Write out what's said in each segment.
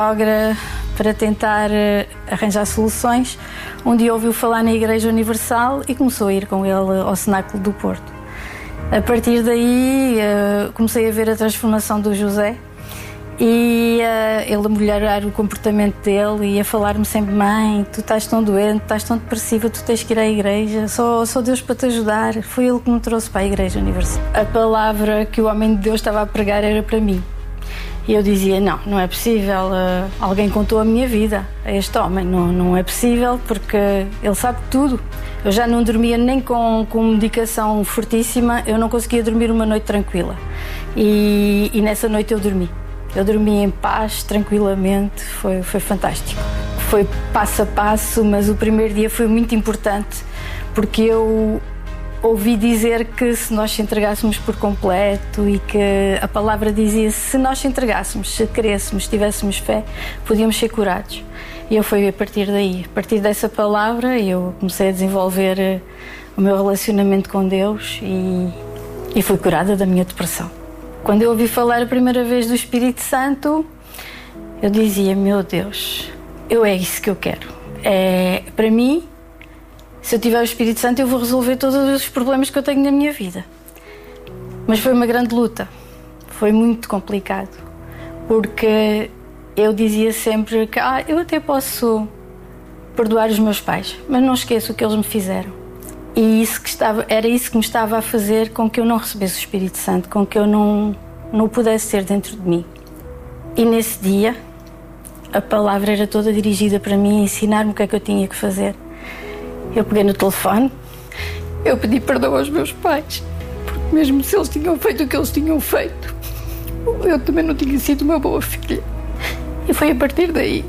Sogra, para tentar arranjar soluções, um dia ouviu falar na Igreja Universal e começou a ir com ele ao Cenáculo do Porto. A partir daí comecei a ver a transformação do José e ele a melhorar o comportamento dele e a falar-me sempre: mãe, tu estás tão doente, estás tão depressiva, tu tens que ir à igreja, só Deus para te ajudar. Foi ele que me trouxe para a Igreja Universal. A palavra que o homem de Deus estava a pregar era para mim. E eu dizia: não é possível, alguém contou a minha vida a este homem, não é possível, porque ele sabe tudo. Eu já não dormia nem com medicação fortíssima, eu não conseguia dormir uma noite tranquila. E nessa noite eu dormi em paz, tranquilamente, foi fantástico. Foi passo a passo, mas o primeiro dia foi muito importante, porque eu ouvi dizer que se nós se entregássemos por completo, e que a palavra dizia: se nós se entregássemos, se queréssemos, tivéssemos fé, podíamos ser curados. E eu fui a partir daí, a partir dessa palavra, eu comecei a desenvolver o meu relacionamento com Deus e fui curada da minha depressão. Quando eu ouvi falar a primeira vez do Espírito Santo, eu dizia: meu Deus, é isso que eu quero. Para mim, se eu tiver o Espírito Santo, eu vou resolver todos os problemas que eu tenho na minha vida. Mas foi uma grande luta, foi muito complicado, porque eu dizia sempre que eu até posso perdoar os meus pais, mas não esqueço o que eles me fizeram. E era isso que me estava a fazer com que eu não recebesse o Espírito Santo, com que eu não o pudesse ter dentro de mim. E nesse dia, a palavra era toda dirigida para mim, a ensinar-me o que é que eu tinha que fazer. Eu peguei no telefone, eu pedi perdão aos meus pais, porque mesmo se eles tinham feito o que eles tinham feito, eu também não tinha sido uma boa filha. E foi a partir daí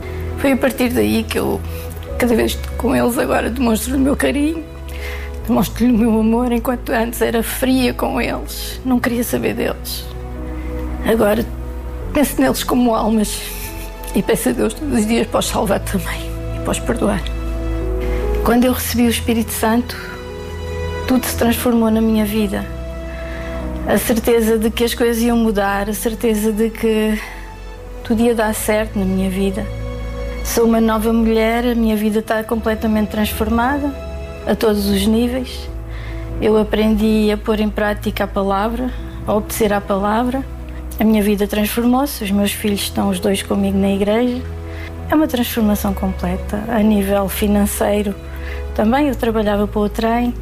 que eu, cada vez que estou com eles agora, demonstro-lhe o meu carinho, demonstro-lhe o meu amor, enquanto antes era fria com eles, não queria saber deles. Agora penso neles como almas e peço a Deus todos os dias para os salvar também e para os perdoar. Quando eu recebi o Espírito Santo, tudo se transformou na minha vida. A certeza de que as coisas iam mudar, a certeza de que tudo ia dar certo na minha vida. Sou uma nova mulher, a minha vida está completamente transformada, a todos os níveis. Eu aprendi a pôr em prática a palavra, a obedecer à palavra. A minha vida transformou-se, os meus filhos estão os dois comigo na igreja. É uma transformação completa. A nível financeiro também, eu trabalhava para o trem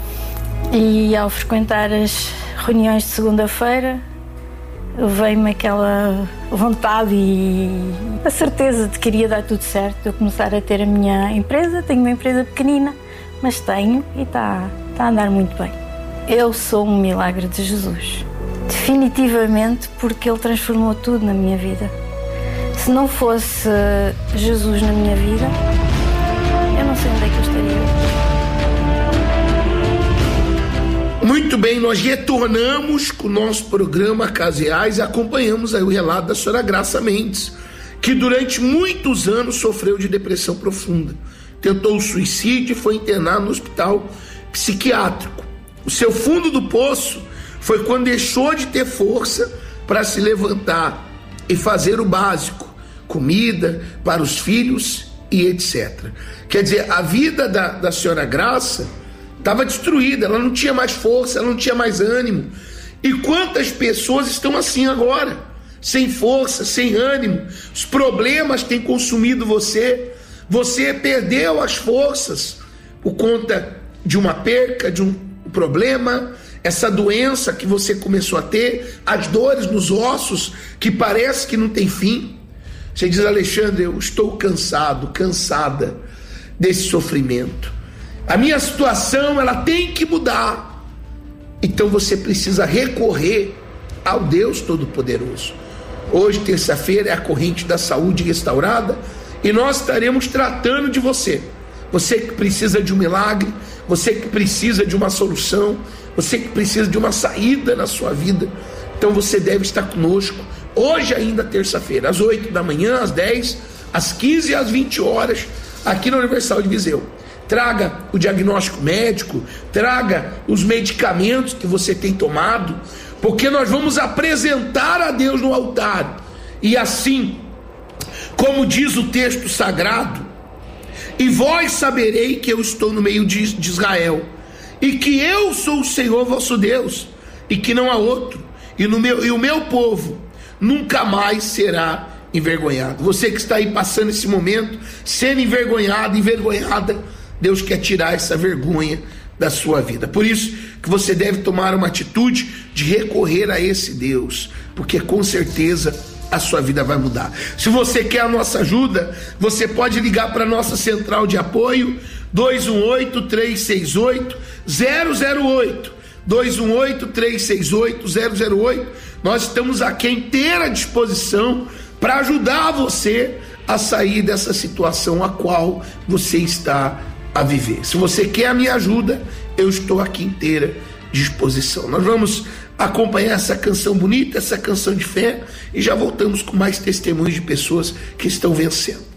e ao frequentar as reuniões de segunda-feira veio-me aquela vontade e a certeza de que iria dar tudo certo. Eu começar a ter a minha empresa, tenho uma empresa pequenina, mas tenho e está a andar muito bem. Eu sou um milagre de Jesus, definitivamente, porque Ele transformou tudo na minha vida. Se não fosse Jesus na minha vida, eu não sei onde é que eu estaria. Muito bem, nós retornamos com o nosso programa Casos Reais e acompanhamos aí o relato da senhora Graça Mendes, que durante muitos anos sofreu de depressão profunda. Tentou o suicídio e foi internado no hospital psiquiátrico. O seu fundo do poço foi quando deixou de ter força para se levantar e fazer o básico, comida para os filhos e etc. Quer dizer, a vida da senhora Graça estava destruída, ela não tinha mais força, ela não tinha mais ânimo. E quantas pessoas estão assim agora, sem força, sem ânimo? Os problemas têm consumido você perdeu as forças por conta de uma perca, de um problema, essa doença que você começou a ter, as dores nos ossos que parece que não tem fim. Você diz: Alexandre, eu estou cansada desse sofrimento. A minha situação, ela tem que mudar. Então você precisa recorrer ao Deus Todo-Poderoso. Hoje, terça-feira, é a corrente da saúde restaurada e nós estaremos tratando de você. Você que precisa de um milagre, você que precisa de uma solução, você que precisa de uma saída na sua vida. Então você deve estar conosco hoje ainda, terça-feira, às 8 da manhã, às 10, às 15 e às 20 horas, aqui na Universal de Viseu. Traga o diagnóstico médico, traga os medicamentos que você tem tomado, porque nós vamos apresentar a Deus no altar, e assim como diz o texto sagrado: e vós saberei que eu estou no meio de Israel, e que eu sou o Senhor vosso Deus, e que não há outro, e o meu povo nunca mais será envergonhado. Você que está aí passando esse momento, sendo envergonhado, envergonhada, Deus quer tirar essa vergonha da sua vida. Por isso que você deve tomar uma atitude de recorrer a esse Deus, porque com certeza a sua vida vai mudar. Se você quer a nossa ajuda, você pode ligar para a nossa central de apoio, 218-368-008, 218-368-008. Nós estamos aqui à inteira disposição para ajudar você a sair dessa situação a qual você está a viver. Se você quer a minha ajuda, eu estou aqui inteira disposição. Nós vamos acompanhar essa canção bonita, essa canção de fé, e já voltamos com mais testemunhos de pessoas que estão vencendo.